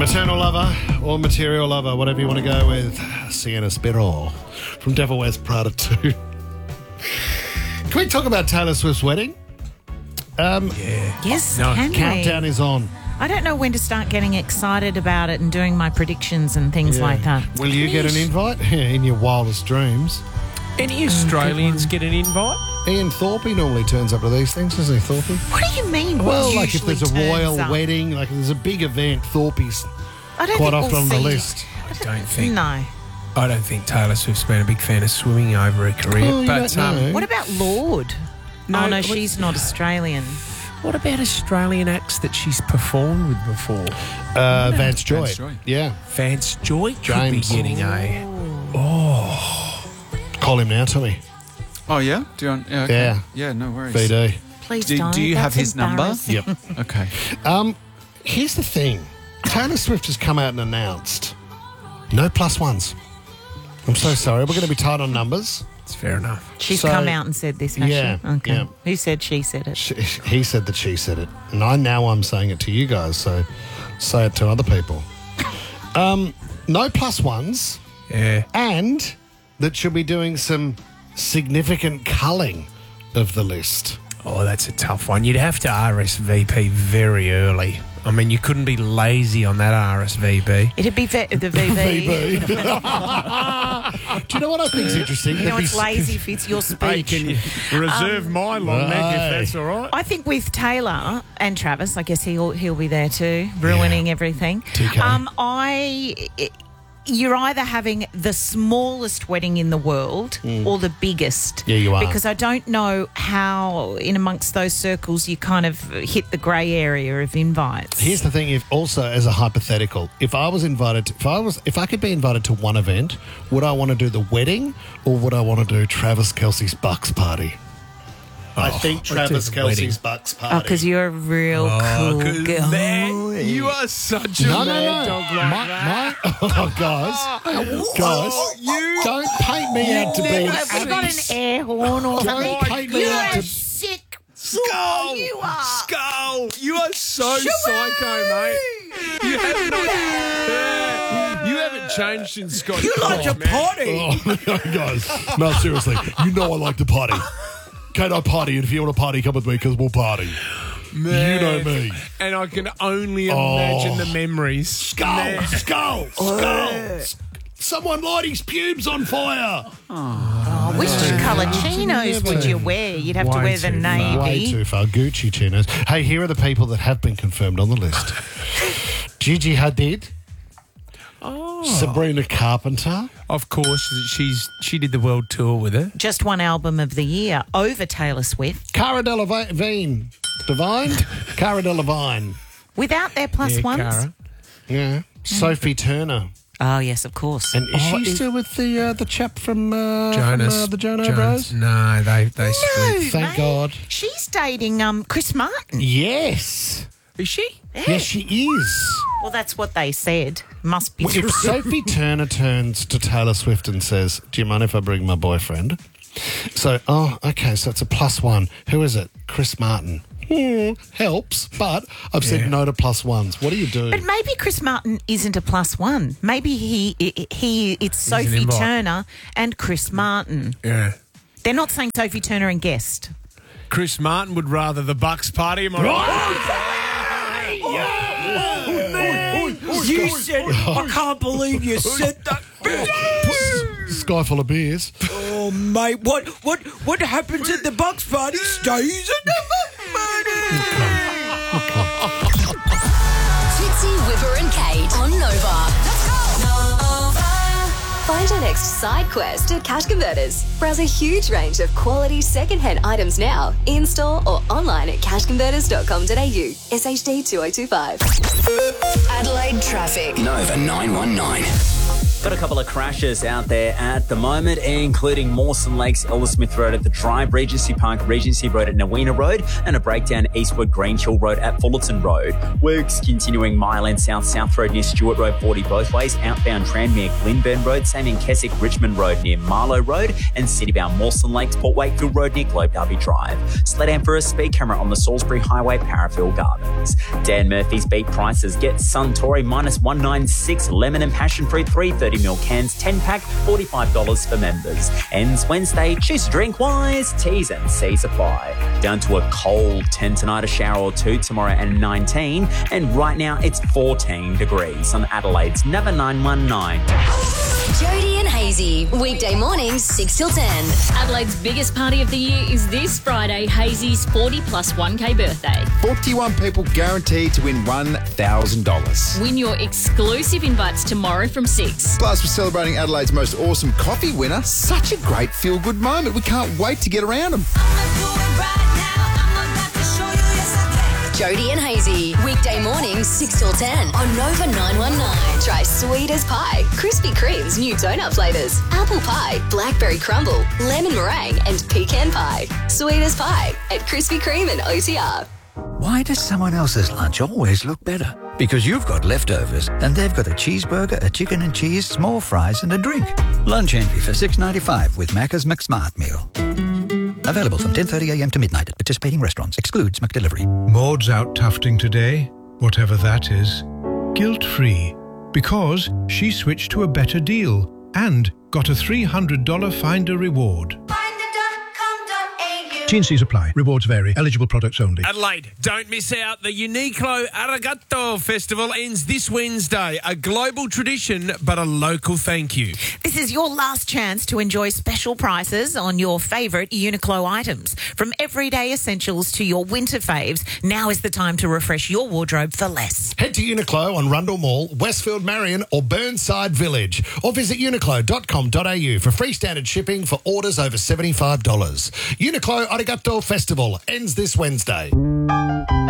Maternal lover or material lover, whatever you want to go with. Sienna Spiro from Devil Wears Prada 2. Can we talk about Taylor Swift's wedding? Yes, No. can Countdown we? is on. I don't know when to start getting excited about it and doing my predictions and things like that. Will you get an invite? In your wildest dreams. Any Australians get an invite? Ian Thorpe normally turns up to these things, doesn't he, Thorpe? What do you mean? Well, what like if usually there's a turns royal up? wedding, like if there's a big event, Thorpe's I don't quite think often we'll on the see- list. No. I don't think Taylor Swift's been a big fan of swimming over her career. Oh, you but don't know. What about Lorde? No, No, what- she's not Australian. what about Australian acts that she's performed with before? Vance Joy. Vance Joy. Yeah. Vance Joy could James. be getting a... Call him now, Tommy. Oh, yeah? Do you want... Yeah, okay. Yeah. Yeah, no worries. VD. Please Do don't. you have That's his number? embarrassing. Yep. Okay. Here's the thing. Taylor Swift has come out and announced no plus ones. I'm so sorry. We're going to be tight on numbers. It's fair enough. She's So- come out and said this, has Yeah, she? Okay. yeah. Who said she said it? He said that she said it. And I'm saying it to you guys, so say it to other people. No plus ones, Yeah. and that she'll be doing some significant culling of the list. Oh, that's a tough one. You'd have to RSVP very early. I mean, you couldn't be lazy on that RSVP. It'd be the VV. VB. Do you know what I think's interesting? You know, it's lazy fits your speech. reserve my long neck if that's all right? I think with Taylor and Travis, I guess he'll be there too, ruining everything. TK. You're either having the smallest wedding in the world or the biggest. Yeah, you are. Because I don't know how, in amongst those circles, you kind of hit the grey area of invites. Here's the thing, if also as a hypothetical, if I could be invited to one event, would I want to do the wedding or would I want to do Travis Kelce's Bucks party? I think Travis do the Kelce's Bucks party. because you're a real cool girl. Man, you are such a No. mad dog like that. Guys, don't paint me out to be an Have we got an air horn or something? Don't paint me out to... Sick. Skull! You are. Skull! You are so psycho, mate. You haven't changed since Scott. You like to potty. Oh, guys, no, seriously, you know I like to party. Can I party? And if you want to party, come with me because we'll party. Man. You know me. And I can only imagine the memories. Skull! Someone light his pubes on fire! Which colour chinos would you wear? You'd have to Way wear the too far. navy. Way too far. Gucci chinos. Hey, here are the people that have been confirmed on the list. Gigi Hadid. Sabrina Carpenter. Of course, she did the world tour with her. Just one album of the year over Taylor Swift. Cara Delevingne. Cara Delevingne. Without their plus ones. Cara. Yeah. Sophie Turner. Oh, yes, of course. And is she still with the chap from Jonas. the Jono Bros? No, they split. Thank God. She's dating Chris Martin. Yes. Is she? Yes, she is. Well, that's what they said. Must be true. If Sophie Turner turns to Taylor Swift and says, do you mind if I bring my boyfriend? So, okay, so it's a plus one. Who is it? Chris Martin. Helps, but I've said no to plus ones. What do you do? But maybe Chris Martin isn't a plus one. Maybe it's Sophie invite. Turner and Chris Martin. Yeah. They're not saying Sophie Turner and guest. Chris Martin would rather the Bucks party. Am I right? You said, I can't believe you said that. Sky full of beers. Oh, mate, what happens at the Bucks party stays at the Bucks party. Tipsy, Whipper and Kate on Nova. Let's go! Nova. Find our next side quest at Cash Converters. Browse a huge range of quality second-hand items now, in-store or online at cashconverters.com.au. SHD 2025. Adelaide traffic. Nova 919. Got a couple of crashes out there at the moment, including Mawson Lakes, Eldersmith Road at the Drive, Regency Park, Regency Road at Nowina Road, and a breakdown Eastwood Greenhill Road at Fullerton Road. Works continuing Mile End South Road near Stewart Road, 40 both ways. Outbound Tranmere, Glenburn Road, same in Keswick, Richmond Road near Marlow Road, and citybound Mawson Lakes, Port Wakefield Road near Globe Derby Drive. Sledan for a speed camera on the Salisbury Highway, Parafield Gardens. Dan Murphy's beat prices. Get Suntory -196, lemon and passion fruit 330ml cans, 10-pack, $45 for members. Ends Wednesday. Choose to drink wise. T's and C's apply. Down to a cold 10 tonight, a shower or 2 tomorrow, and 19. And right now it's 14 degrees on Adelaide's number 919. Jody and Hazy, weekday mornings 6 till 10. Adelaide's biggest party of the year is this Friday, Hazy's 40 plus 1K birthday. 41 people guaranteed to win $1,000. Win your exclusive invites tomorrow from 6. Plus, we're celebrating Adelaide's most awesome coffee winner. Such a great feel-good moment. We can't wait to get around them. Jody and Hazy, weekday mornings 6 till 10 on Nova 919. Try sweet as pie, Krispy Kreme's new donut flavours, apple pie, blackberry crumble, lemon meringue, and pecan pie. Sweet as pie at Krispy Kreme and OTR. Why does someone else's lunch always look better? Because you've got leftovers and they've got a cheeseburger, a chicken and cheese, small fries and a drink. Lunch envy for $6.95 with Macca's McSmart meal. Available from 10:30am to midnight at participating restaurants. Excludes McDelivery. Maud's out tufting today, whatever that is. Guilt-free. Because she switched to a better deal and got a $300 Finder reward. T&Cs apply. Rewards vary. Eligible products only. Adelaide, don't miss out. The Uniqlo Arigato Festival ends this Wednesday. A global tradition, but a local thank you. This is your last chance to enjoy special prices on your favourite Uniqlo items. From everyday essentials to your winter faves, now is the time to refresh your wardrobe for less. Head to Uniqlo on Rundle Mall, Westfield Marion or Burnside Village, or visit uniqlo.com.au for free standard shipping for orders over $75. Uniqlo Arigato Festival ends this Wednesday.